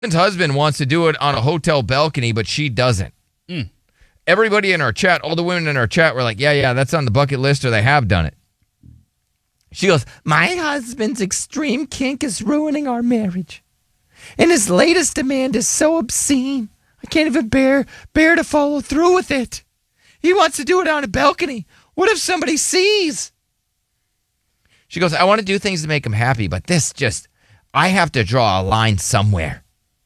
His husband wants to do it on a hotel balcony, but she doesn't. Everybody in our chat, all the women in our chat were like, yeah, that's on the bucket list, or they have done it. She goes, my husband's extreme kink is ruining our marriage. And his latest demand is so obscene. I can't even bear to follow through with it. He wants to do it on a balcony. What if somebody sees? She goes, I want to do things to make him happy, but I have to draw a line somewhere.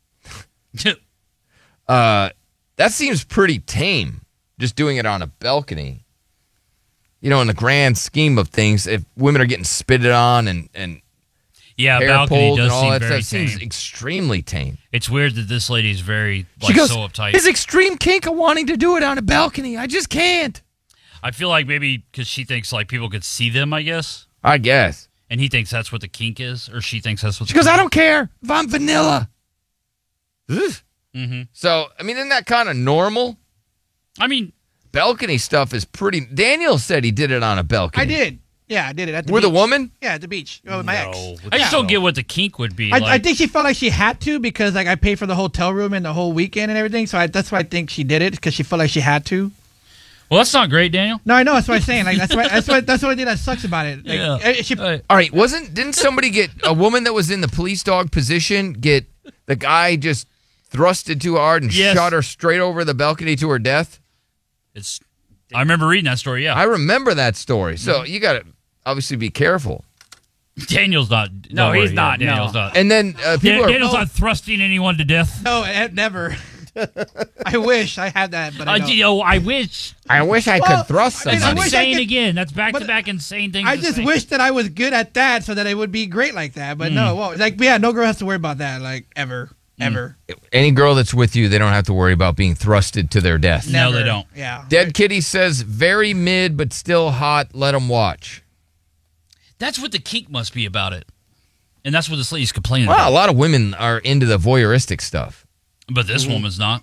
That seems pretty tame, just doing it on a balcony. You know, in the grand scheme of things, if women are getting spitted on and hair balcony pulled does and all seem that very stuff, tame. seems extremely tame. It's weird that this lady's very She goes, so uptight. his extreme kink of wanting to do it on a balcony. I just can't. I feel like maybe because she thinks like people could see them, I guess. I guess. And he thinks that's what the kink is, or she thinks that's what. She goes, I don't care if I'm vanilla. Mm-hmm. So, I mean, isn't that kind of normal? I mean, balcony stuff is pretty. Daniel said he did it on a balcony. I did. Yeah, I did it at the With beach. a woman? Yeah, at the beach. With my ex. I just don't get what the kink would be. I think she felt like she had to because like I paid for the hotel room and the whole weekend and everything. So that's why I think she did it because she felt like she had to. Well, that's not great, Daniel. No, I know. That's what I'm saying. Like that's what I think that sucks about it. Like, All right, didn't somebody get a woman that was in the police dog position get the guy just thrusted too hard and shot her straight over the balcony to her death? I remember reading that story. Yeah, I remember that story. So you got to obviously be careful. Daniel's not. No, he's not. Daniel's No. not. And then Daniel's not thrusting anyone to death. No, never. I wish I had that, but I don't. I wish. I wish I could thrust somebody. That's insane again. That's back-to-back insane things. I just wish that I was good at that so that it would be great like that. But no, well, like no girl has to worry about that, like ever. Any girl that's with you, they don't have to worry about being thrusted to their death. No, they don't. Yeah. Dead Kitty says, very mid but still hot. Let them watch. That's what the kink must be about it. And that's what this lady's complaining Well, about. a lot of women are into the voyeuristic stuff. But this woman's not.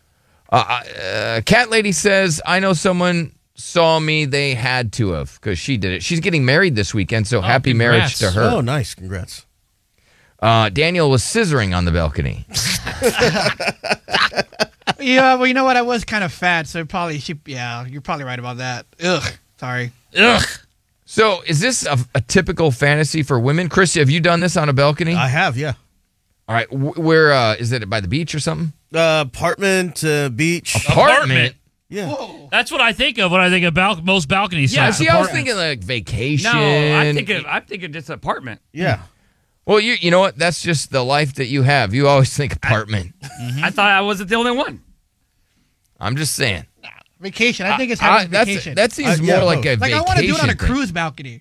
Cat Lady says, I know someone saw me. They had to have because she did it. She's getting married this weekend, so happy marriage to her. Oh, nice. Congrats. Daniel was scissoring on the balcony. Yeah, well, you know what? I was kind of fat, so probably you're probably right about that. Ugh, sorry. Ugh. So is this a typical fantasy for women? Chris, have you done this on a balcony? I have, yeah. All right, where is it by the beach or something? Apartment, beach. Apartment? Yeah. Whoa. That's what I think of when I think of most balcony Yeah, sites. see, I was thinking like vacation. No, I'm thinking just apartment. Yeah. Well, you know what? That's just the life that you have. You always think apartment. I thought I wasn't the only one. I'm just saying. Vacation. I think it's having vacation. That seems more like a like vacation I want to do it on a thing. cruise balcony.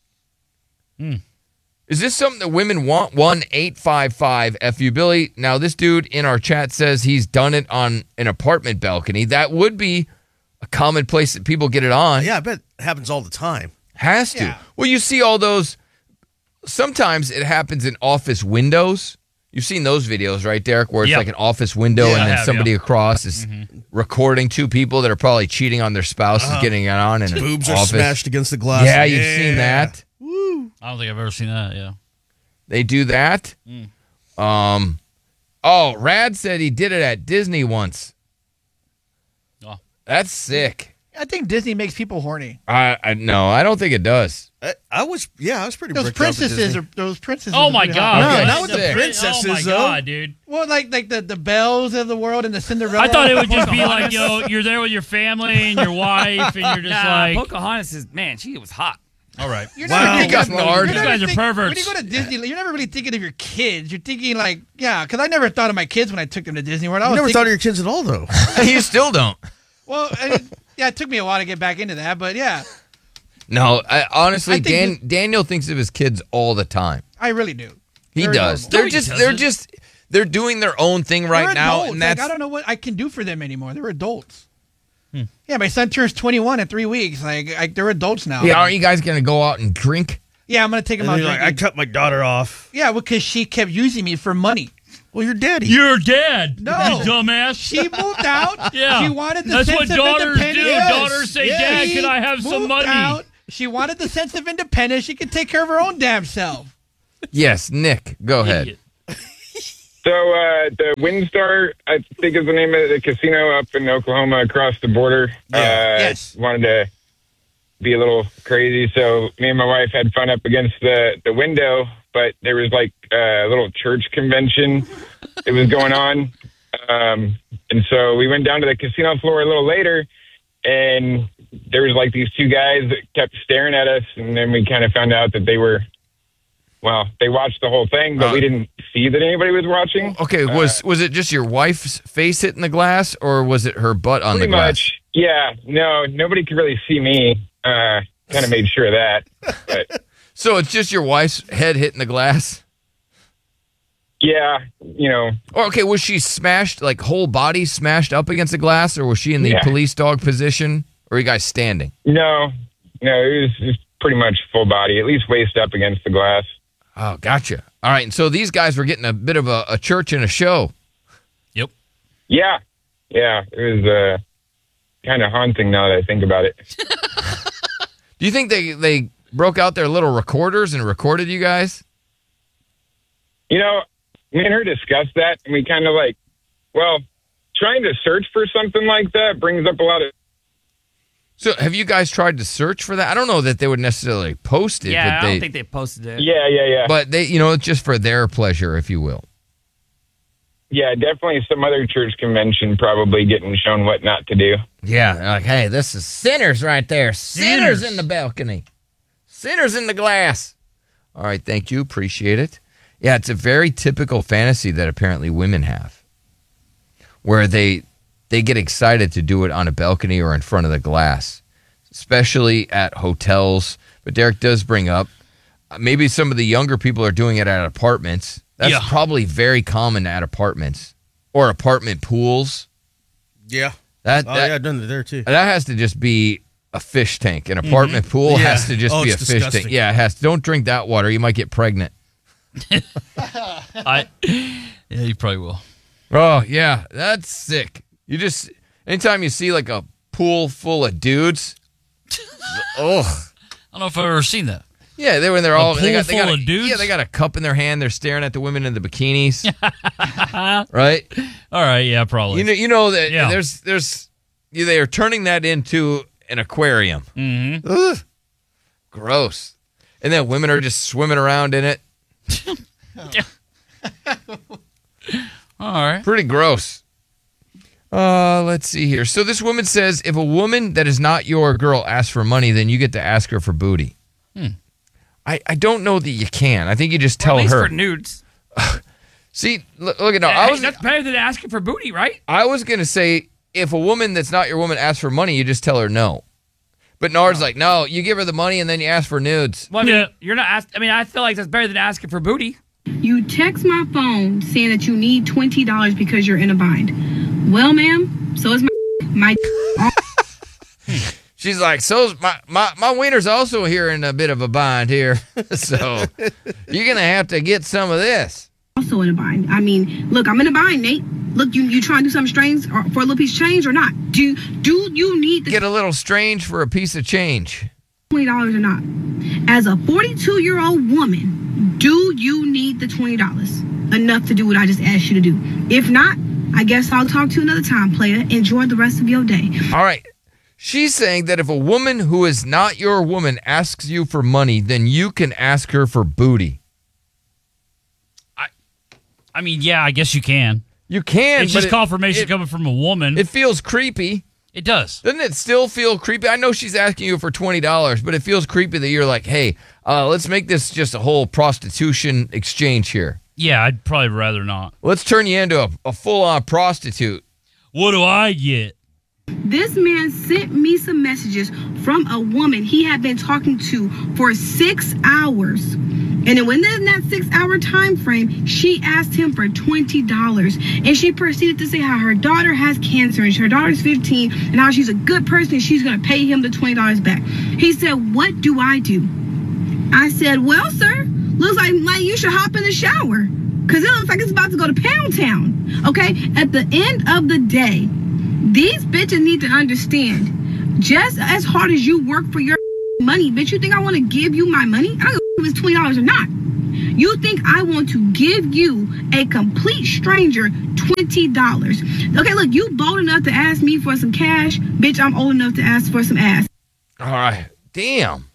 Is this something that women want? 1-855-FU Billy. Now, this dude in our chat says he's done it on an apartment balcony. That would be a common place that people get it on. Yeah, I bet it happens all the time. Has to. Yeah. Well, you see all those. Sometimes it happens in office windows. You've seen those videos, right, Derek, where it's Yep. like an office window Yeah, I and then have, somebody yeah. across is recording two people that are probably cheating on their spouses getting it on in an Boobs are office. smashed against the glass. Yeah, you've seen that. I don't think I've ever seen that, yeah. They do that. Rad said he did it at Disney once. Oh. That's sick. I think Disney makes people horny. No, I don't think it does. I was pretty Those bricked up at princesses Disney. are those princesses. Oh are my pretty hot. God. Okay, not with the sick. princesses, Oh my though. God, dude. Well, like the Bells of the world and the Cinderella. I thought it would just be like, you're there with your family and your wife, and you're just like, Pocahontas is, man, she was hot. all right. You're Wow. never You got thinking- hard. you're You never guys are think- perverts. When you go to Disney, you're never really thinking of your kids. You're thinking like, because I never thought of my kids when I took them to Disney World. I You was never thinking, thought of your kids at all, though. You still don't. well, it took me a while to get back into that, but yeah, No, honestly, I think Daniel thinks of his kids all the time. I really do. He They're does. adorable. They're doing their own thing right They're now, adults. and Like, that's I don't know what I can do for them anymore. They're adults. Yeah, my son turns 21 in 3 weeks. Like they're adults now. Yeah, aren't you guys gonna go out and drink? Yeah, I'm gonna take them out. And you're like, I drinking. cut my daughter off. Yeah, because she kept using me for money. Well, you're daddy. You're dead, No. you dumbass. She moved out. Yeah. She wanted the That's sense what of daughters do. independence. Daughters say, Dad, She can I have some moved money? out. She wanted the sense of independence. She could take care of her own damn self. Yes, Nick, go ahead. Idiot. So the WinStar, I think is the name of the casino up in Oklahoma across the border. Yes. Wanted to be a little crazy, so me and my wife had fun up against the window, but there was like a little church convention that was going on. And so we went down to the casino floor a little later, and there was like these two guys that kept staring at us, and then we kind of found out that they watched the whole thing, but we didn't see that anybody was watching. Okay, was it just your wife's face hitting the glass, or was it her butt on the Pretty glass? much, yeah. No, nobody could really see me. Kind of made sure of that. But So it's just your wife's head hitting the glass? yeah, Or, okay, was she smashed, like whole body smashed up against the glass, or was she in the Yeah. police dog position? Or are you guys standing? no, it was pretty much full body, at least waist up against the glass. Oh, gotcha. All right, and so these guys were getting a bit of a church and a show. Yep. Yeah, it was kind of haunting now that I think about it. Do you think they broke out their little recorders and recorded you guys? Me and her discussed that, and we kind of trying to search for something like that brings up a lot of. So have you guys tried to search for that? I don't know that they would necessarily post it, Yeah, but I don't think they posted it. Yeah. but they, it's just for their pleasure, if you will. Yeah, definitely some other church convention probably getting shown what not to do. Yeah, like, hey, this is sinners right there. Sinners Sinners. in the balcony. Sinners in the glass. All right, thank you. Appreciate it. Yeah, it's a very typical fantasy that apparently women have, where they get excited to do it on a balcony or in front of the glass, especially at hotels. But Derek does bring up maybe some of the younger people are doing it at apartments. That's Yeah. probably very common at apartments or apartment pools. Yeah. That I've done it there too. that has to just be a fish tank. An apartment pool Yeah. has to just be a It's fish disgusting. tank. Yeah, it has to. Don't drink that water. You might get pregnant. Yeah, you probably will. Oh, yeah. That's sick. Anytime you see like a pool full of dudes, oh. I don't know if I've ever seen that. Yeah, they're all pool they got full of dudes? Yeah, they got a cup in their hand. They're staring at the women in the bikinis. Right? All right, yeah, probably. You know that Yeah. they are turning that into an aquarium. Mm-hmm. Ugh. Gross. And then women are just swimming around in it. All right. Pretty gross. Let's see here. So this woman says if a woman that is not your girl asks for money, then you get to ask her for booty. I don't know that you can. I think you just Or tell at least her. for nudes. See, look at no. Hey, that's better than asking for booty, right? I was gonna say if a woman that's not your woman asks for money, you just tell her no. But Nard's like, no, you give her the money and then you ask for nudes. Well, I mean, Yeah. you're not asked. I mean, I feel like that's better than asking for booty. You text my phone saying that you need $20 because you're in a bind. Well, ma'am, so is my She's like, so's my wiener's also here in a bit of a bind here. So you're gonna have to get some of this. also in a bind. I mean, look, I'm in a bind, Nate. Look, you trying to do something strange or for a little piece of change or not? Do you need the Get a little strange for a piece of change. $20 or not? As a 42-year-old woman, do you need the $20 enough to do what I just asked you to do? If not, I guess I'll talk to you another time, player. Enjoy the rest of your day. All right. She's saying that if a woman who is not your woman asks you for money, then you can ask her for booty. I mean, yeah, I guess you can. You can. It's but just confirmation coming from a woman. It feels creepy. It does. Doesn't it still feel creepy? I know she's asking you for $20, but it feels creepy that you're like, hey, let's make this just a whole prostitution exchange here. Yeah, I'd probably rather not. Let's turn you into a full-on prostitute. What do I get? This man sent me some messages from a woman he had been talking to for 6 hours. And then within that 6 hour time frame, she asked him for $20. And she proceeded to say how her daughter has cancer and her daughter's 15 and how she's a good person and she's going to pay him the $20 back. He said, what do? I said, well, sir, looks like you should hop in the shower because it looks like it's about to go to Pound Town. Okay, at the end of the day, these bitches need to understand, just as hard as you work for your money, bitch, you think I want to give you my money? I don't know if it's $20 or not. You think I want to give you, a complete stranger, $20? Okay, look, you bold enough to ask me for some cash. Bitch, I'm old enough to ask for some ass. All right. Damn.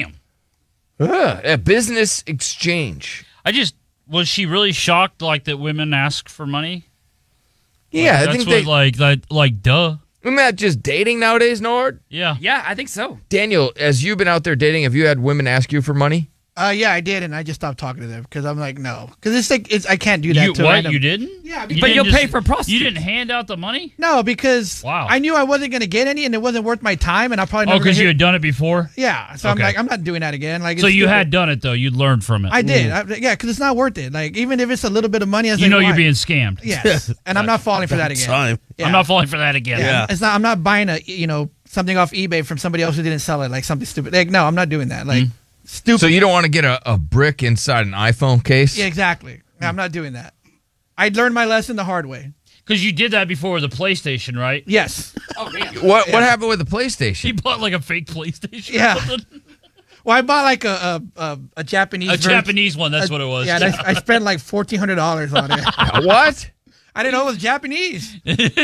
A business exchange. Was she really shocked like that women ask for money? Yeah, Like, I think like duh. Isn't that just dating nowadays, Nord? Yeah. Yeah, I think so. Daniel, as you've been out there dating, have you had women ask you for money? Yeah, I did, and I just stopped talking to them because I'm like, no, because it's like I can't do that. Random. You didn't? Yeah, But you'll pay for prostitutes. You didn't hand out the money? No, because Wow. I knew I wasn't going to get any, and it wasn't worth my time, and I probably never. Because you had done it before. Yeah, so Okay. I'm like, I'm not doing that again. Like, So it's you stupid. had done it though. You'd learned from it. I did. Yeah, because it's not worth it. Like, even if it's a little bit of money, I was You like, know you're why? being scammed. Yes, and I'm not falling for that again. Time. Yeah. I'm not falling for that again. Yeah. It's not. I'm not buying something off eBay from somebody else who didn't sell it, like something stupid. Like, no, I'm not doing that. Like, stupid. So you don't want to get a brick inside an iPhone case? Yeah, exactly. I'm not doing that. I learned my lesson the hard way. Because you did that before with the PlayStation, right? Yes. Oh, damn. What happened with the PlayStation? You bought like a fake PlayStation. Yeah. Or something? Well, I bought like a Japanese. A version. Japanese one. That's what it was. Yeah, and I spent like $1,400 on it. What? I didn't know it was Japanese.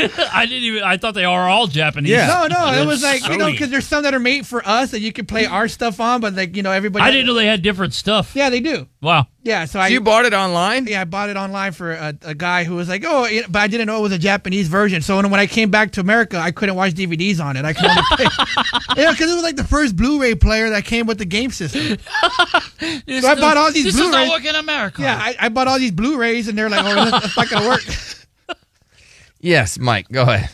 I thought they are all Japanese. Yeah. No, it was like, Sony. because there's some that are made for us that you can play our stuff on, but like, everybody. I didn't know they had different stuff. Yeah, they do. Wow. Yeah, so So you bought it online? I bought it online for a guy who was like, but I didn't know it was a Japanese version. So when I came back to America, I couldn't watch DVDs on it. I could only play. Because it was like the first Blu-ray player that came with the game system. So I bought all these This Blu-rays. does not work in America. Yeah, I bought all these Blu-rays, and they're like, that's not going to work. Yes, Mike, go ahead.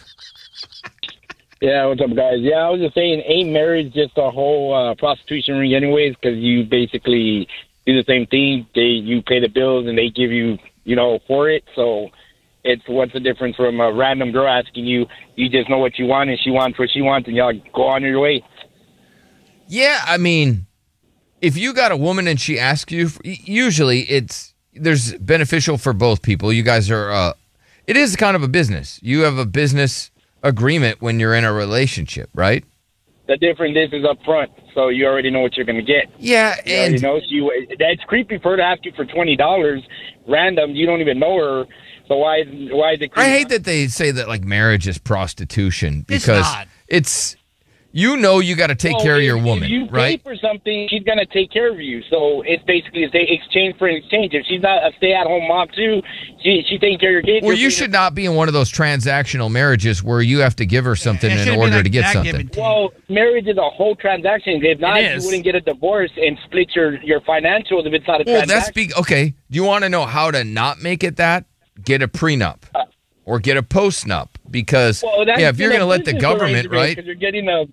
Yeah, what's up, guys? Yeah, I was just saying, ain't marriage just a whole prostitution ring anyways? Because you basically do the same thing. You pay the bills, and they give you, for it. So what's the difference from a random girl asking you? You just know what you want, and she wants what she wants, and y'all go on your way. Yeah, I mean, if you got a woman and she asks you, usually there's beneficial for both people. You guys are, it is kind of a business. You have a business agreement when you're in a relationship, right? The difference is up front, so you already know what you're going to get. Yeah, and that's creepy for her to ask you for $20 random. You don't even know her, so why is it creepy? I hate that they say that like marriage is prostitution because It's not. you got to take care of your woman, if you right? pay for something, she's going to take care of you. So it's basically exchange for exchange. If she's not a stay-at-home mom too, she's taking care of your kids. Well, you should not be in one of those transactional marriages where you have to give her something in order to get something. Well, marriage is a whole transaction. If not, you wouldn't get a divorce and split your financials if it's not a transaction. Okay. Do you want to know how to not make it that? Get a prenup or get a postnup because if you're going to let the government, right? Because you're getting a.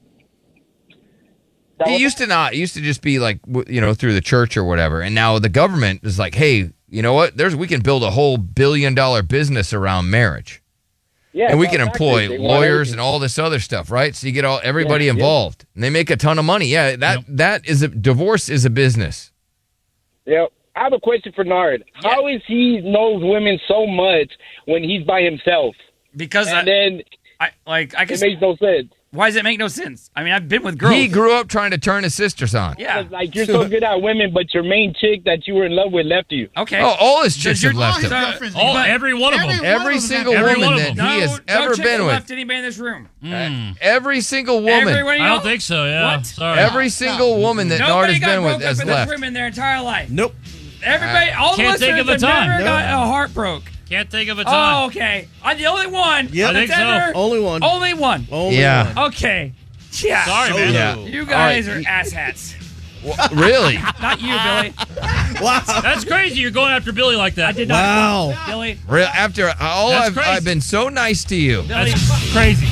It used to just be like, through the church or whatever. And now the government is like, hey, you know what? We can build a whole $1 billion business around marriage. Yeah, and we can employ lawyers and all this other stuff, right? So you get everybody involved and they make a ton of money. Yeah, that is divorce is a business. Yeah. I have a question for Nard. Yeah. How is he knows women so much when he's by himself? Because it makes no sense. Why does it make no sense? I mean, I've been with girls. He grew up trying to turn his sisters on. Yeah. Like, you're so good at women, but your main chick that you were in love with left you. Okay. Oh, all his chicks have left him. Every one of them. Every single woman that he has ever been with. Left anybody in this room. Every single woman. I don't think so, yeah. What? Sorry. Every single woman that Nard has been with has left. left. Women their entire life. Nope. Everybody, all the Can't think listeners of a have time. never got a heart broke. Can't think of a time. Oh, okay. I'm the only one. Yeah, I think so. Only one. Only one. Only Yeah. one. Okay. Yeah. Sorry, man. Yeah. You guys are asshats. Really? Not you, Billy. Wow. That's crazy. You're going after Billy like that. I did not. Wow. Billy. After all, That's I've been so nice to you. Billy. That's crazy.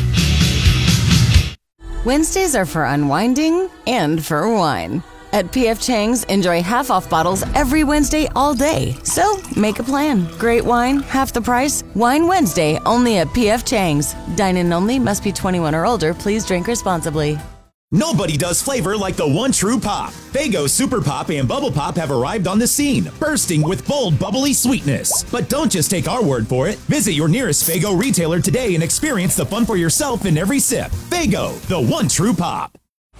Wednesdays are for unwinding and for wine. At P.F. Chang's, enjoy half-off bottles every Wednesday all day. So, make a plan. Great wine, half the price. Wine Wednesday, only at P.F. Chang's. Dine-in only, must be 21 or older. Please drink responsibly. Nobody does flavor like the one true pop. Faygo Super Pop and Bubble Pop have arrived on the scene, bursting with bold, bubbly sweetness. But don't just take our word for it. Visit your nearest Faygo retailer today and experience the fun for yourself in every sip. Faygo, the one true pop.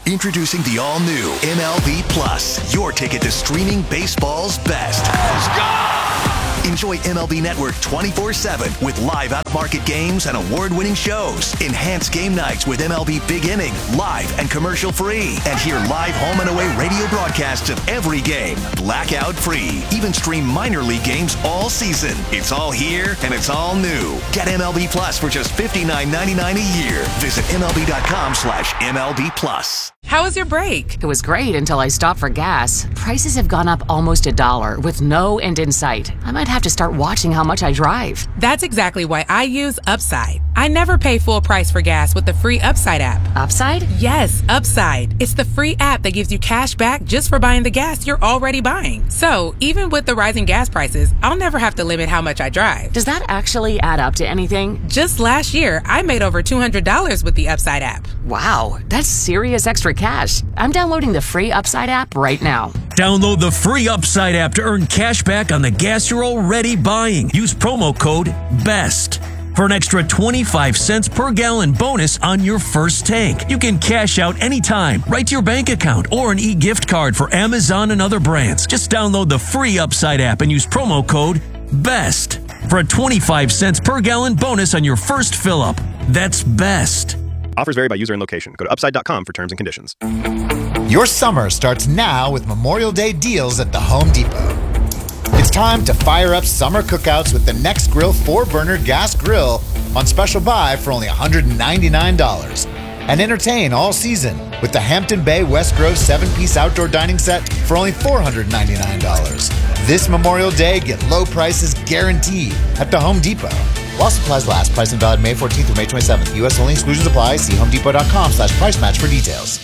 Introducing the all-new MLB Plus, your ticket to streaming baseball's best. Let's go! Enjoy MLB Network 24/7 with live out-of-market games and award-winning shows. Enhance game nights with MLB Big Inning, live and commercial-free. And hear live home and away radio broadcasts of every game, blackout-free. Even stream minor league games all season. It's all here and it's all new. Get MLB Plus for just $59.99 a year. Visit MLB.com/MLB Plus. How was your break? It was great until I stopped for gas. Prices have gone up almost $1 with no end in sight. I might have to start watching how much I drive. That's exactly why I use Upside. I never pay full price for gas with the free Upside app. Upside? Yes, Upside. It's the free app that gives you cash back just for buying the gas you're already buying. So, even with the rising gas prices, I'll never have to limit how much I drive. Does that actually add up to anything? Just last year, I made over $200 with the Upside app. Wow, that's serious extra cash. I'm downloading the free Upside app right now. Download the free Upside app to earn cash back on the gas you're already buying. Use promo code BEST for an extra 25 cents per gallon bonus on your first tank. You can cash out anytime, right to your bank account, or an e-gift card for Amazon and other brands. Just download the free Upside app and use promo code BEST for a 25 cents per gallon bonus on your first fill-up. That's BEST. Offers vary by user and location. Go to upside.com for terms and conditions. Your summer starts now with Memorial Day deals at the Home Depot. It's time to fire up summer cookouts with the Next Grill 4-burner gas grill on special buy for only $199. And entertain all season with the Hampton Bay West Grove 7-piece outdoor dining set for only $499. This Memorial Day, get low prices guaranteed at the Home Depot. While supplies last, price and valid May 14th through May 27th. U.S. only, exclusions apply. See homedepot.com/price match for details.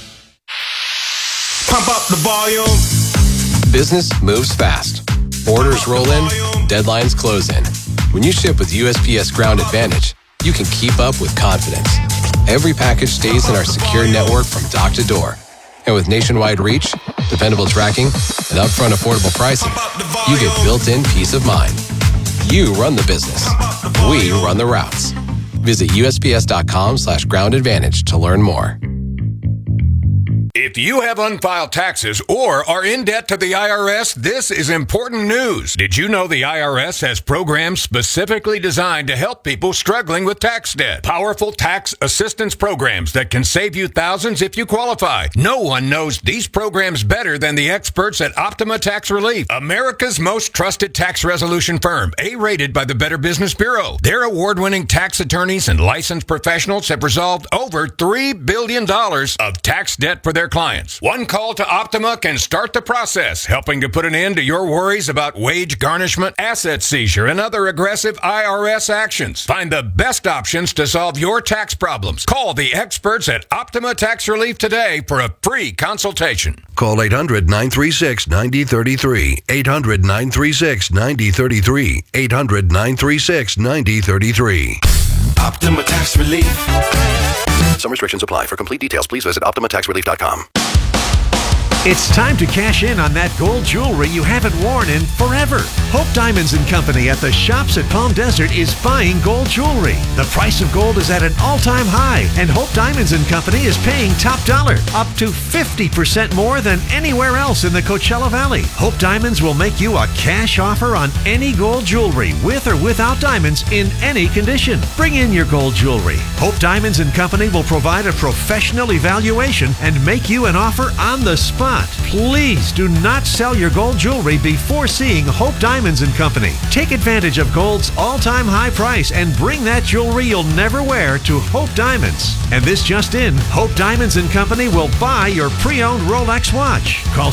Pump up the volume. Business moves fast. Orders roll in, deadlines close in. When you ship with USPS Ground Advantage, you can keep up with confidence. Every package stays in our secure network from dock to door. And with nationwide reach, dependable tracking, and upfront affordable pricing, you get built-in peace of mind. You run the business. We run the routes. Visit USPS.com/Ground Advantage to learn more. If you have unfiled taxes or are in debt to the IRS, this is important news. Did you know the IRS has programs specifically designed to help people struggling with tax debt? Powerful tax assistance programs that can save you thousands if you qualify. No one knows these programs better than the experts at Optima Tax Relief, America's most trusted tax resolution firm, A-rated by the Better Business Bureau. Their award-winning tax attorneys and licensed professionals have resolved over $3 billion of tax debt for their clients. One call to Optima can start the process, helping to put an end to your worries about wage garnishment, asset seizure, and other aggressive IRS actions. Find the best options to solve your tax problems. Call the experts at Optima Tax Relief today for a free consultation. Call 800-936-9033. 800-936-9033. 800-936-9033. Optima Tax Relief. Some restrictions apply. For complete details, please visit OptimaTaxRelief.com. It's time to cash in on that gold jewelry you haven't worn in forever. Hope Diamonds & Company at the Shops at Palm Desert is buying gold jewelry. The price of gold is at an all-time high, and Hope Diamonds & Company is paying top dollar, up to 50% more than anywhere else in the Coachella Valley. Hope Diamonds will make you a cash offer on any gold jewelry, with or without diamonds, in any condition. Bring in your gold jewelry. Hope Diamonds & Company will provide a professional evaluation and make you an offer on the spot. Please do not sell your gold jewelry before seeing Hope Diamonds & Company. Take advantage of gold's all-time high price and bring that jewelry you'll never wear to Hope Diamonds. And this just in, Hope Diamonds & Company will buy your pre-owned Rolex watch. Call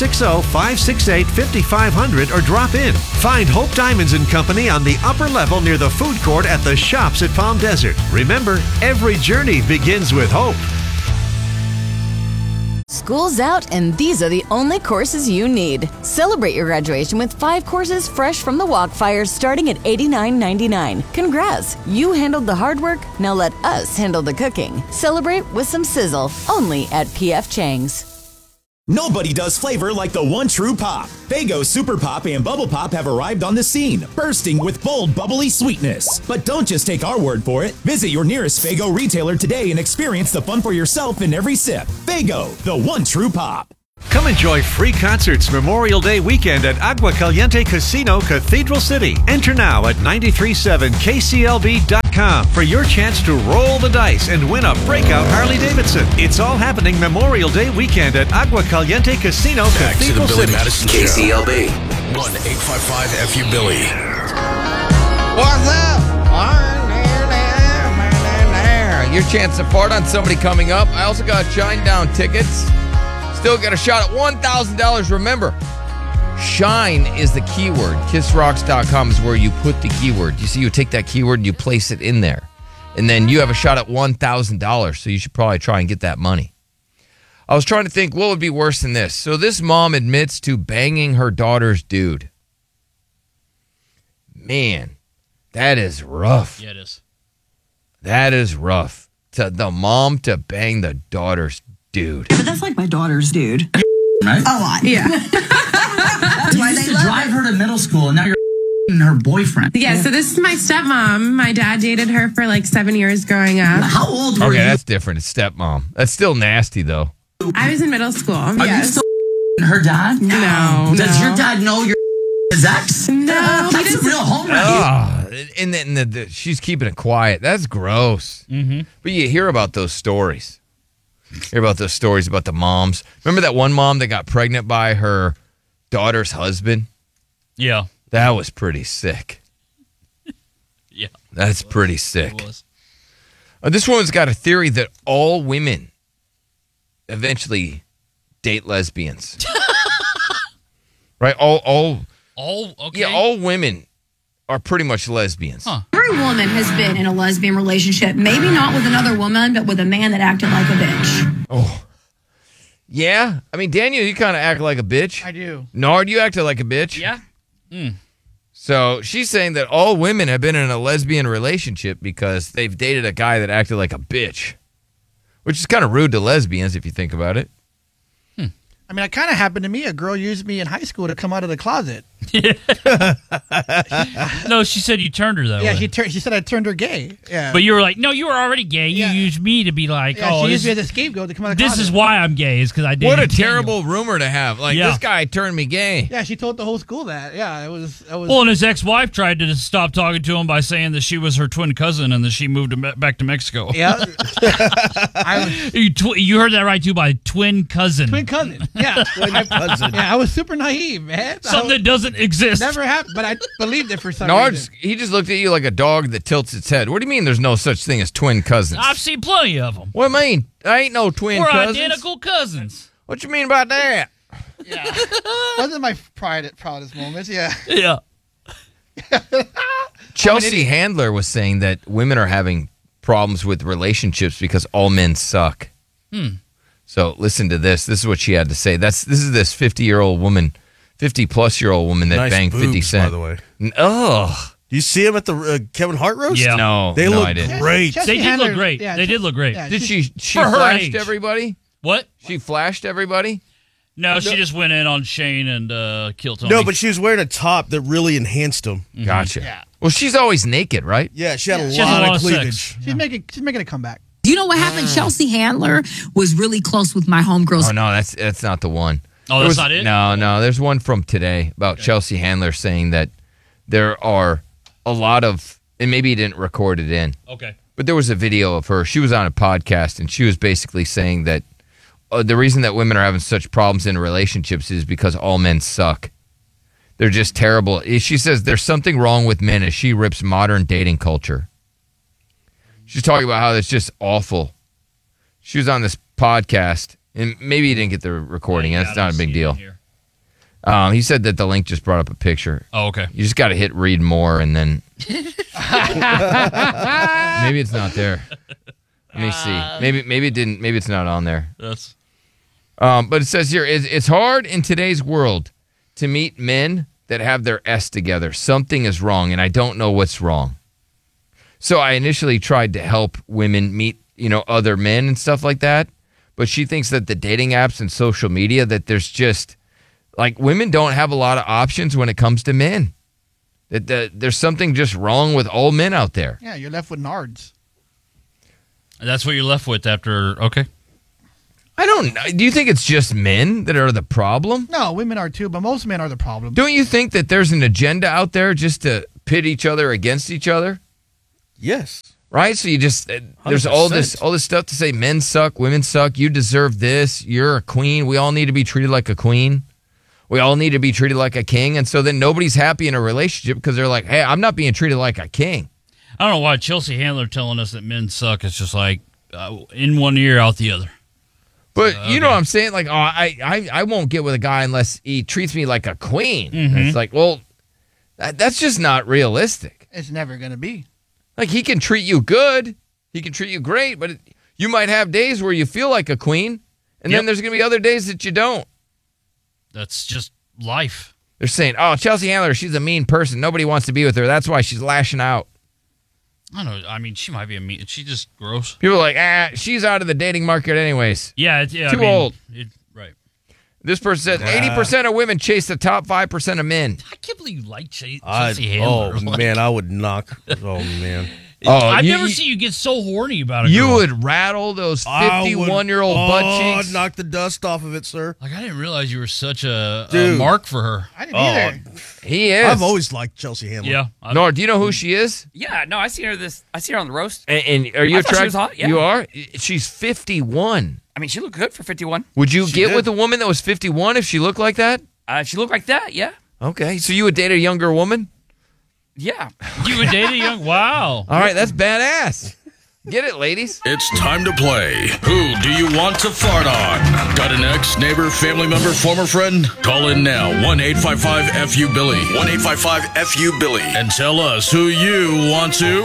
760-568-5500 or drop in. Find Hope Diamonds & Company on the upper level near the food court at the Shops at Palm Desert. Remember, every journey begins with hope. School's out, and these are the only courses you need. Celebrate your graduation with 5 courses fresh from the Walkfire starting at $89.99. Congrats! You handled the hard work, now let us handle the cooking. Celebrate with some sizzle, only at P.F. Chang's. Nobody does flavor like the one true pop. Faygo Super Pop and Bubble Pop have arrived on the scene, bursting with bold, bubbly sweetness. But don't just take our word for it. Visit your nearest Faygo retailer today and experience the fun for yourself in every sip. Faygo, the one true pop. Come enjoy free concerts Memorial Day weekend at Agua Caliente Casino, Cathedral City. Enter now at 937kclb.com for your chance to roll the dice and win a breakout Harley-Davidson. It's all happening Memorial Day weekend at Agua Caliente Casino, Back to the Cathedral Billy City. Madison KCLB 1-855-FU-Billy. What's up? Your chance to fart on somebody coming up. I also got Shinedown tickets. Still got a shot at $1,000. Remember, shine is the keyword. KissRocks.com is where you put the keyword. You see, you take that keyword and you place it in there. And then you have a shot at $1,000. So you should probably try and get that money. I was trying to think what would be worse than this. So this mom admits to banging her daughter's dude. Man, that is rough. Yeah, it is. That is rough. To the mom to bang the daughter's dude. But that's like my daughter's dude. Right? A lot. Yeah. You used to drive her to middle school, and now you're her boyfriend. Yeah, so this is my stepmom. My dad dated her for like 7 years growing up. How old were Okay, you? that's different. It's stepmom. That's still nasty, though. I was in middle school. Are yes. you still her dad? No. Does your dad know your his ex? No. That's a real home wreck. Oh, and then she's keeping it quiet. That's gross. Mm-hmm. But you hear about those stories. Hear about those stories about the moms. Remember that one mom that got pregnant by her daughter's husband? Yeah. That was pretty sick. Yeah. That's pretty sick. It was. This woman's got a theory that all women eventually date lesbians. Right? All okay. Yeah, all women are pretty much lesbians. Huh. Every woman has been in a lesbian relationship. Maybe not with another woman, but with a man that acted like a bitch. Oh. Yeah? I mean, Daniel, you kind of act like a bitch. I do. Nard, you acted like a bitch. Yeah. Mm. So she's saying that all women have been in a lesbian relationship because they've dated a guy that acted like a bitch, which is kind of rude to lesbians if you think about it. I mean, it kind of happened to me. A girl used me in high school to come out of the closet. No, she said you turned her that Yeah, way. she said I turned her gay. Yeah. But you were like, no, you were already gay. You used me to be like, Yeah, oh, she used this, me as a scapegoat to come out of the this closet. is why I'm gay, is because I dated What a Daniel. terrible rumor to have. Like, Yeah. this guy turned me gay. Yeah, she told the whole school that. Yeah, it was. Well, and his ex-wife tried to stop talking to him by saying that she was her twin cousin and that she moved back to Mexico. Yeah. You heard that right, too, by twin cousin. Twin cousin. Yeah. Yeah, I was super naive, man. Something that doesn't exist. Never happened, but I believed it for some Nard, reason. he just looked at you like a dog that tilts its head. What do you mean there's no such thing as twin cousins? I've seen plenty of them. What do you mean? I ain't no twin We're cousins. identical cousins. What you mean about that? Wasn't my proudest moments, yeah. Yeah. Chelsea Handler was saying that women are having problems with relationships because all men suck. So listen to this. This is what she had to say. This is this 50-year-old woman, 50-plus-year-old woman that Nice banged 50 boobs, Cent. by the way. Ugh. You see him at the Kevin Hart roast? Yeah. No, They no, look I didn't. great. They did look great. yeah, They did look great. yeah, Did she For her flashed age. everybody? What? She flashed everybody? No, she just went in on Shane and killed Tony. No, but she was wearing a top that really enhanced him. Gotcha. Yeah. Well, she's always naked, right? Yeah, she had She has a lot of cleavage. sex. She's making a comeback. You know what happened? Chelsea Handler was really close with my homegirls. Oh, no, that's not the one. Oh, There that's was- not it? No. There's one from today about Chelsea Handler saying that there are a lot of, and maybe he didn't record it in, Okay. but there was a video of her. She was on a podcast, and she was basically saying that the reason that women are having such problems in relationships is because all men suck. They're just terrible. She says there's something wrong with men as she rips modern dating culture. She's talking about how it's just awful. She was on this podcast, and maybe you didn't get the recording. That's not a big deal. He said that the link just brought up a picture. Oh, okay. You just got to hit read more, and then maybe it's not there. Let me see. Maybe it didn't. Maybe it's not on there. That's. But it says here, it's hard in today's world to meet men that have their S together. Something is wrong, and I don't know what's wrong. So I initially tried to help women meet, other men and stuff like that. but she thinks that the dating apps and social media, that there's just, like, women don't have a lot of options when it comes to men. That there's something just wrong with all men out there. Yeah, you're left with nards. That's what you're left with after, okay. I don't know. Do you think it's just men that are the problem? No, women are too, but most men are the problem. Don't you think that there's an agenda out there just to pit each other against each other? Yes. Right? So you just, there's all this stuff to say men suck, women suck, you deserve this, you're a queen, we all need to be treated like a queen. We all need to be treated like a king. And so then nobody's happy in a relationship because they're like, hey, I'm not being treated like a king. I don't know why Chelsea Handler telling us that men suck. It's just like in one ear, out the other. But you know what I'm saying? Like, I won't get with a guy unless he treats me like a queen. Mm-hmm. It's like, well, that's just not realistic. It's never going to be. Like, he can treat you good. He can treat you great. But you might have days where you feel like a queen. And then there's going to be other days that you don't. That's just life. They're saying, oh, Chelsea Handler, she's a mean person. Nobody wants to be with her. That's why she's lashing out. I don't know. I mean, she might be a mean. She's just gross. People are like, she's out of the dating market anyways. Yeah, Too old. Right. This person said 80% of women chase the top 5% of men. I can't believe you like Chelsea Handler. Oh, man, I would knock. Oh, man. I've never seen you get so horny about it. You would rattle those 51-year-old butt cheeks. I'd knock the dust off of it, sir. Like, I didn't realize you were such a Dude. mark for her. I didn't either. He is. I've always liked Chelsea Handler. Yeah. Nora, do you know who she is? Yeah, no, I seen her on the roast. And are you I thought she attracted? was hot, yeah. You are? She's 51. I mean, she looked good for 51. Would you get with a woman that was 51 if she looked like that? If she looked like that, yeah. Okay. So you would date a younger woman? Yeah. You would date a young... Wow. All right, that's badass. Get it, ladies. It's time to play. Who do you want to fart on? Got an ex, neighbor, family member, former friend? Call in now. 1-855-FU-BILLY. 1-855-FU-BILLY. And tell us who you want to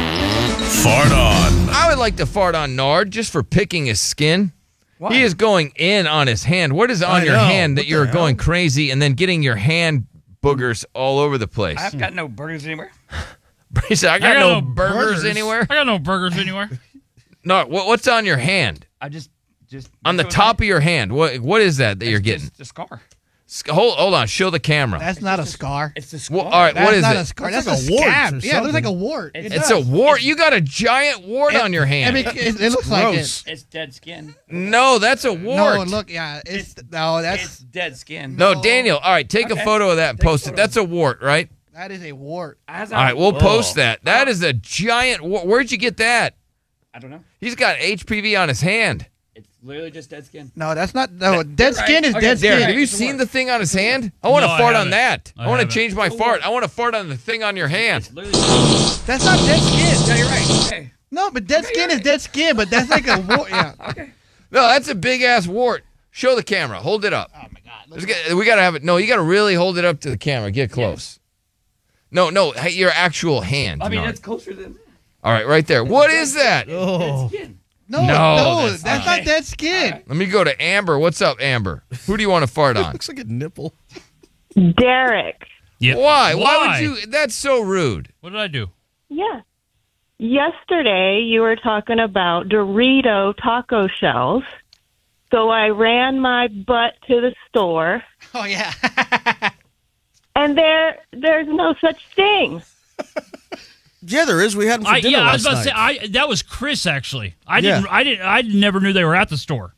fart on. I would like to fart on Nard just for picking his skin. Why? He is going in on his hand. What is on your hand that you're going crazy and then getting your hand boogers all over the place? I've got no burgers anywhere. He said, I got no burgers anywhere. I got no burgers anywhere. No, what's on your hand? I just on the top of your hand. What is that you're getting? It's a scar. Hold on. Show the camera. That's not a scar. It's a scar. All right, what is That's not it? a scar. That's That's like a a wart scab. or Yeah, it looks like a something. wart. It's a wart. You got a giant wart on your hand. I mean, it looks like it. It's dead skin. No, that's a wart. No, look, yeah, It's that's dead skin. No, Daniel. All right, take a photo of that and post it. That's a wart, right? that is a wart. All right, we'll post that. That is a giant wart. Where'd you get that? I don't know. He's got HPV on his hand. It's literally just dead skin. No, that's not. No, dead skin is Okay, dead Derek, skin. have you seen the thing on his hand? I want to No, I fart on haven't. that. I I want to haven't. change my fart. I want to fart on the thing on your hand. That's not dead skin. Yeah, you're right. Okay. No, but dead skin is dead skin. But that's like a wart. Yeah. Okay. No, that's a big ass wart. Show the camera. Hold it up. Oh my God. We gotta have it. No, you gotta really hold it up to the camera. Get close. No, hey, your actual hand. I mean, Nard. that's closer than. All right, right there. What is that? Oh. Dead skin. No, that's that's not dead skin. Let me go to Amber. What's up, Amber? Who do you want to fart on? Looks like a nipple. Derek. Yep. Why? Why would you? That's so rude. What did I do? Yeah. Yesterday, you were talking about Dorito taco shells. So I ran my butt to the store, Oh yeah. and there's no such thing. Yeah, there is. We had them for dinner I was last about night. to say that was Chris actually. I Yeah. never knew they were at the store.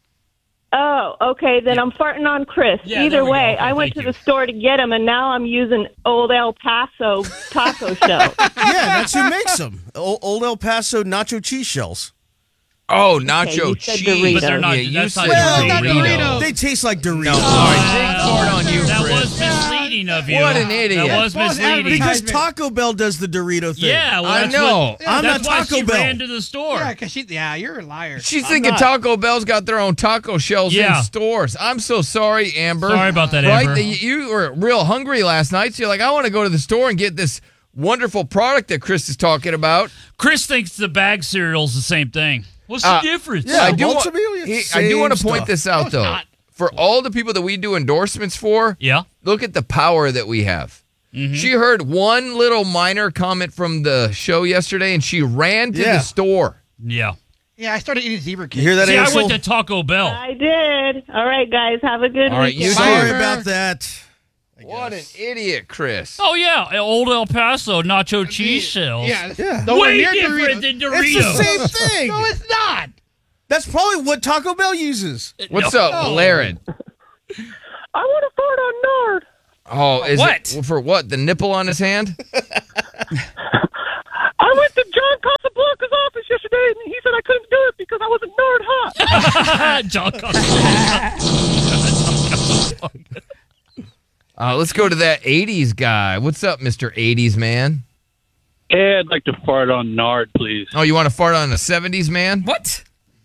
Oh, okay. Then I'm farting on Chris. Yeah, Either there we go. way, Okay, I went thank to you. the store to get them, and now I'm using Old El Paso taco shell. Yeah, that's who makes them. Old El Paso nacho cheese shells. Oh, you nacho said cheese. Doritos. But they're not. Yeah, you that's said not Well, not Dorito. Doritos. They taste like Doritos. No, all right, big fart on you, That Chris. was misleading of you. What an idiot. That was False misleading. Because Taco Bell does the Dorito thing. Yeah, well, I that's know. What, I'm that's not why Taco she Bell. ran to the store. Yeah, cause you're a liar. She's thinking not. Taco Bell's got their own taco shells Yeah. in stores. I'm so sorry, Amber. Sorry about that, right? Amber. You were real hungry last night, so you're like, I want to go to the store and get this wonderful product that Chris is talking about. Chris thinks the bag cereal's the same thing. What's the difference? Yeah, I do Baltimore, I do want to same point stuff. this out, though. not. For all the people that we do endorsements for, Yeah. look at the power that we have. She heard one little minor comment from the show yesterday, and she ran to the store. Yeah. Yeah, I started eating zebra cakes. You hear that, See, I Ansel? went to Taco Bell. I did. All right, guys. Have a good All right, weekend. you Sorry too. about that. What an idiot, Chris. Oh, yeah. Old El Paso nacho cheese shells. Yeah. Way different than Doritos. It's the same thing. No, it's not. That's probably what Taco Bell uses. What's up, Laren? I want to fart on Nard. Oh, is What? it for what? The nipple on his hand? I went to John Casablanca's office yesterday, and he said I couldn't do it because I wasn't Nard hot. John Casablanca. Let's go to that 80s guy. What's up, Mr. 80s man? Hey, I'd like to fart on Nard, please. Oh, you want to fart on a 70s man? What?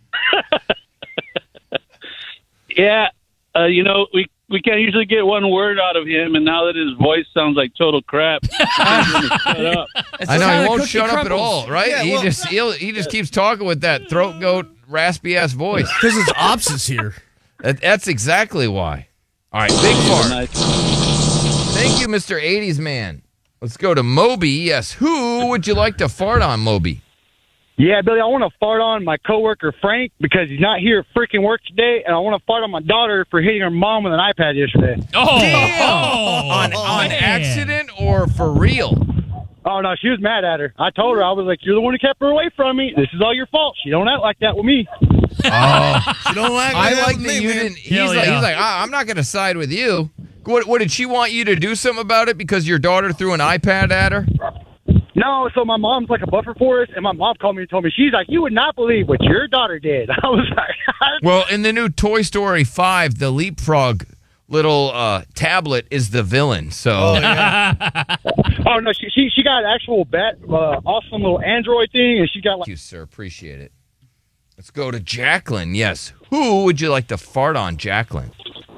Yeah, we can't usually get one word out of him, and now that his voice sounds like total crap, he's gonna shut up. I know, he won't shut up at all, right? Yeah, he just keeps talking with that throat goat, raspy ass voice. Because it's opposites here. That's exactly why. All right, big fart. Thank you, Mr. 80s man. Let's go to Moby. Yes, who would you like to fart on, Moby? Yeah, Billy, I want to fart on my coworker Frank because he's not here at freaking work today, and I want to fart on my daughter for hitting her mom with an iPad yesterday. Oh, Damn. On accident or for real? Oh, no, she was mad at her. I told her, I was like, you're the one who kept her away from me. This is all your fault. She don't act like that with me. Oh, You don't act I that like with that me, you man. didn't. Hell He's yeah. like, I'm not going to side with you. What did she want you to do something about it because your daughter threw an iPad at her? No, so my mom's like a buffer for us, and my mom called me and told me, she's like, you would not believe what your daughter did. I was like, Well, in the new Toy Story 5, the Leapfrog little tablet is the villain. So oh no, she got an actual awesome little Android thing, and she got like. Thank you, sir. Appreciate it. Let's go to Jacqueline. Yes. Who would you like to fart on, Jacqueline?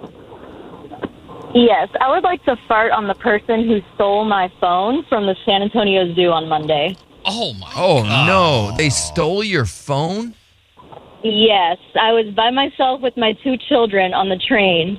Yes, I would like to fart on the person who stole my phone from the San Antonio Zoo on Monday. Oh, my God. No. They stole your phone? Yes, I was by myself with my 2 children on the train.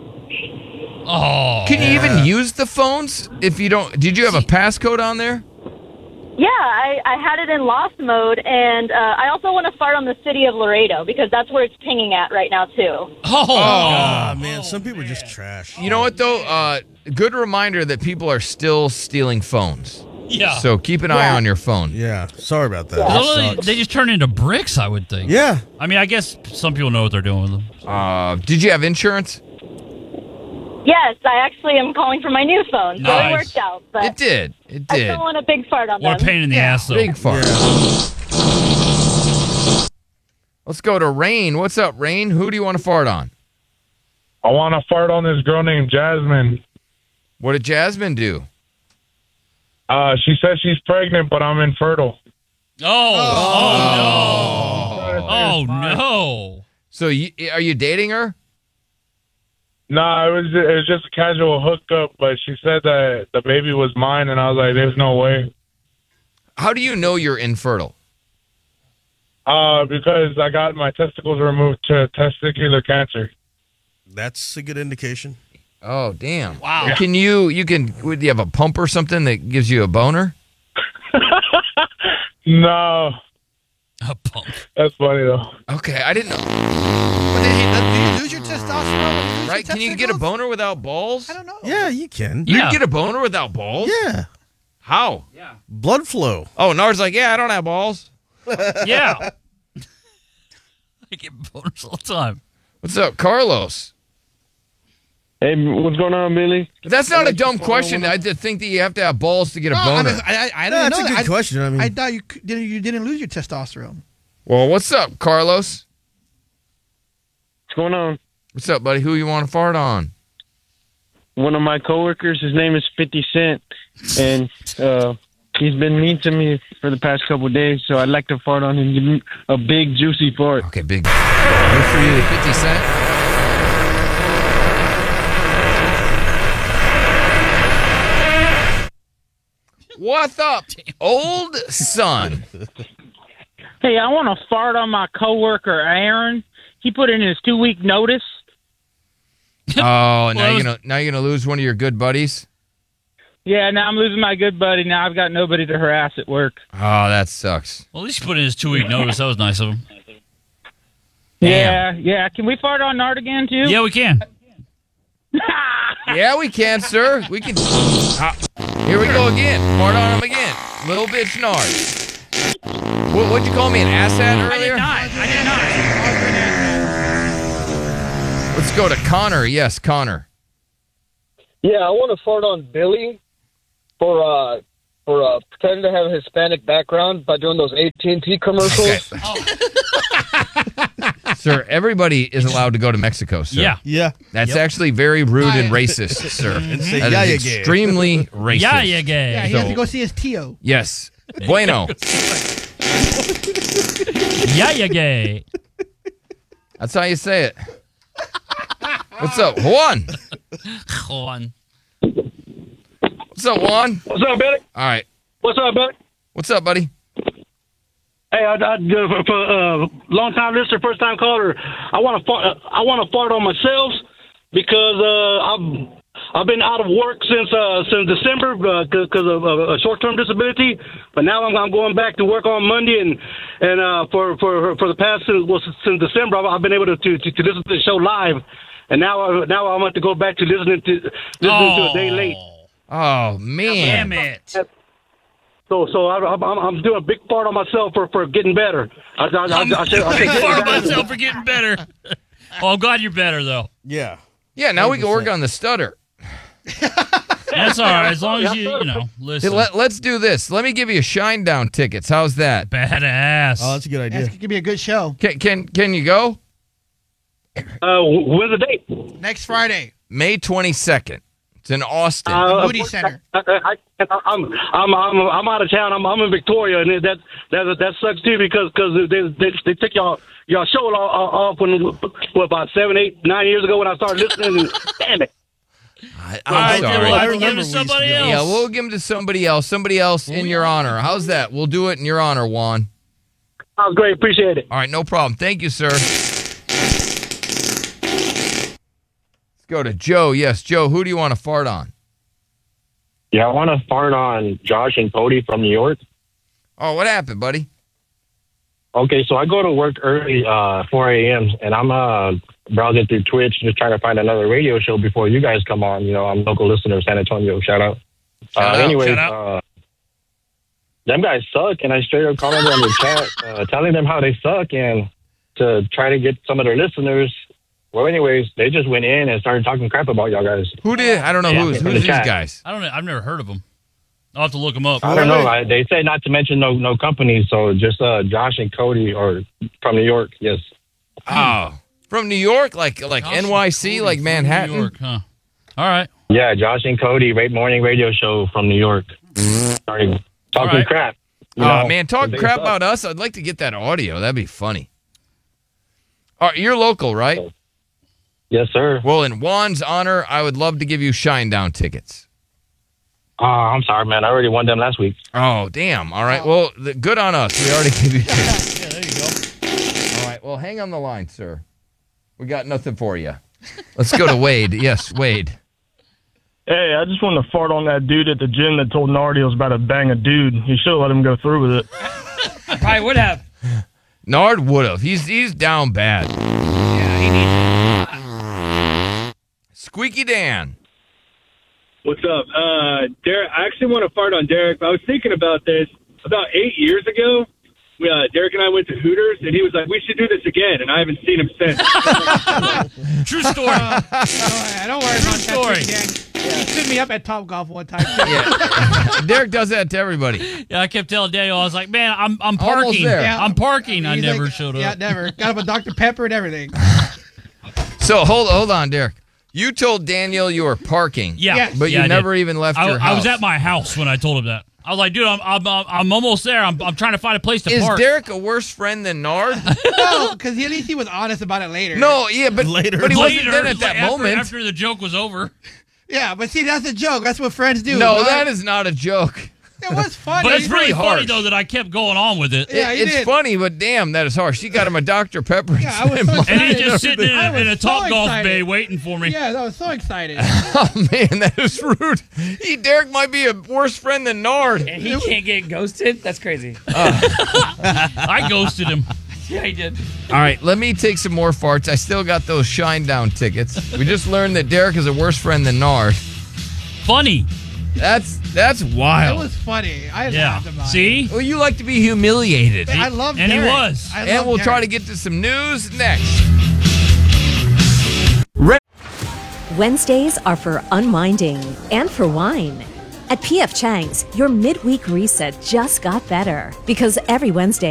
Oh. Can you even use the phones if you don't? Did you have a passcode on there? Yeah, I had it in lost mode, and I also want to fart on the city of Laredo because that's where it's pinging at right now, too. Oh, man. Some people are just trash. You know what, though? Good reminder that people are still stealing phones. Yeah. So keep an eye on your phone. Yeah. Sorry about that. Well, they just turn into bricks, I would think. Yeah. I mean, I guess some people know what they're doing with them. Did you have insurance? Yes, I actually am calling for my new phone, so Nice. it worked out. But It did. It I did. still want a big fart on What a them. pain in the ass, though. Big fart. Let's go to Rain. What's up, Rain? Who do you want to fart on? I want to fart on this girl named Jasmine. What did Jasmine do? She says she's pregnant, but I'm infertile. Oh, no. So are you dating her? Nah, it was just a casual hookup, but she said that the baby was mine, and I was like, there's no way. How do you know you're infertile? Because I got my testicles removed to testicular cancer. That's a good indication. Oh, damn. Wow. Can you would you have a pump or something that gives you a boner? No. A pump. That's funny, though. Okay, I didn't know. But did you lose your testosterone? Right? Can you get a boner without balls? I don't know. Yeah, you can. You can get a boner without balls? Yeah. How? Yeah. Blood flow. Oh, Nard's like, yeah, I don't have balls. Yeah. I get boners all the time. What's up, Carlos? Hey, what's going on, Billy? That's not a dumb question. I just think that you have to have balls to get a No, boner. I No, don't that's know. a good question. I mean, I thought you didn't lose your testosterone. Well, what's up, Carlos? What's going on? What's up, buddy? Who you want to fart on? One of my coworkers, his name is 50 Cent, and he's been mean to me for the past couple of days, so I'd like to fart on him, give him a big, juicy fart. Okay, big. Good for you, 50 Cent. What's up, old son? Hey, I want to fart on my coworker Aaron. He put in his 2-week notice. Oh, now you're gonna lose one of your good buddies. Yeah, now I'm losing my good buddy. Now I've got nobody to harass at work. Oh, that sucks. Well, at least he put in his 2-week notice. That was nice of him. Yeah. Can we fart on Nard again, too? Yeah, we can. Yeah, we can, sir. We can. Here we go again. Fart on him again. Little bitch Nard. What'd you call me, an asshat earlier? I did not. Let's go to Connor. Yes, Connor. Yeah, I want to fart on Billy for pretending to have a Hispanic background by doing those AT&T commercials. Okay. Sir, everybody is allowed to go to Mexico, sir. Yeah. That's actually very rude and racist, sir. That is extremely racist. Yeah, you gay. Yeah, he has to go see his Tio. Yes. Bueno. Yeah, you gay. That's how you say it. What's up, Juan? Juan. What's up, Juan? What's up, Billy? All right. What's up, buddy? What's up, buddy? Hey, for long time listener, first time caller, I want to fart on myself because I've been out of work since December because of a short-term disability, but now I'm going back to work on Monday and for the past since December I've been able to listen to the show live, and now I want to go back to listening to a day late. Oh man! Damn it! So I'm doing a big fart on myself for getting better. I big fart on myself for getting better. Oh, I'm glad you're better though. Yeah. Yeah. Now we can work on the stutter. That's all right, as long as you listen. Hey, let's do this. Let me give you Shinedown tickets. How's that? Badass. Oh, that's a good idea. It could be a good show. Can you go? When's the date? Next Friday. May 22nd. It's in Austin. Moody Center. I'm out of town. I'm in Victoria, and that sucks too because they took y'all show off about 7, 8, 9 years ago when I started listening. And, damn it. I'm sorry. We'll give it to somebody else. Yeah, we'll give them to somebody else. Somebody else in your honor. How's that? We'll do it in your honor, Juan. Sounds great. Appreciate it. All right, no problem. Thank you, sir. Let's go to Joe. Yes, Joe, who do you want to fart on? Yeah, I want to fart on Josh and Cody from New York. Oh, what happened, buddy? Okay, so I go to work early, 4 a.m., and I'm browsing through Twitch, just trying to find another radio show before you guys come on. You know, I'm a local listener of San Antonio. Shout out. Anyways, them guys suck, and I straight up commented on the chat telling them how they suck and to try to get some of their listeners. Well, anyways, they just went in and started talking crap about y'all guys. Who did? I don't know who's these guys. I don't know. I've never heard of them. I'll have to look them up. I don't know. They say not to mention no companies, so just Josh and Cody or from New York. Yes. Oh, from New York, like NYC, like Manhattan. New York, huh? All right. Yeah, Josh and Cody, morning radio show from New York. Starting talking crap. Oh man, talking crap about us. I'd like to get that audio. That'd be funny. All right, you're local, right? Yes, sir. Well, in Juan's honor, I would love to give you Shinedown tickets. Oh, I'm sorry, man. I already won them last week. Oh, damn. All right. Well, good on us. We already gave you tickets. Yeah, there you go. All right. Well, hang on the line, sir. We got nothing for you. Let's go to Wade. Yes, Wade. Hey, I just wanted to fart on that dude at the gym that told Nardi he was about to bang a dude. He should have let him go through with it. Probably would have. Nard would have. He's down bad. Yeah, he needs it. Squeaky Dan. What's up? Derek, I actually want to fart on Derek. I was thinking about this about 8 years ago. Derek and I went to Hooters, and he was like, we should do this again, and I haven't seen him since. True story. Don't worry about that. Dan. He stood me up at Topgolf one time. Yeah. Derek does that to everybody. Yeah, I kept telling Daniel, I was like, man, I'm parking. Yeah. I'm parking. I He's never like, showed up. Yeah, never. Got him a Dr. Pepper and everything. So hold on, Derek. You told Daniel you were parking. Yeah. But you never even left your house. I was at my house when I told him that. I was like, dude, I'm almost there. I'm trying to find a place to park. Is Derek a worse friend than Nard? No, because at least he was honest about it later. No, yeah, but later. But he wasn't then at that moment. After the joke was over. Yeah, but see, that's a joke. That's what friends do. No, that is not a joke. It was funny. But it's really harsh. funny, though, that I kept going on with it. Yeah, it's funny, but damn, that is harsh. She got him a Dr. Pepper. Yeah, I was so and he's just sitting in a so Topgolf excited. bay waiting for me. Yeah, I was so excited. Oh, man, that is rude. Derek might be a worse friend than Nard. And he can't get ghosted? That's crazy. I ghosted him. Yeah, he did. All right, let me take some more farts. I still got those Shinedown tickets. We just learned that Derek is a worse friend than Nard. Funny. That's It wild. was funny. I Yeah. laughed about See? Well, you like to be humiliated. it. I love And he Derek. was. I And love we'll try to Derek. get to some news next. Wednesdays are for unwinding and for wine. At P.F. Chang's, your midweek reset just got better because every Wednesday